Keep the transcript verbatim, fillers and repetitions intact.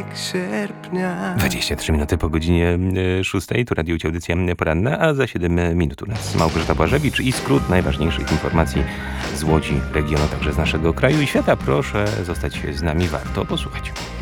sierpnia. dwadzieścia trzy minuty po godzinie szóstej, tu Radio Ucie, audycja poranna, a za siedem minut u nas Małgorzata Błażewicz i skrót najważniejszych informacji z Łodzi, regionu, także z naszego kraju i świata. Proszę zostać z nami, warto posłuchać.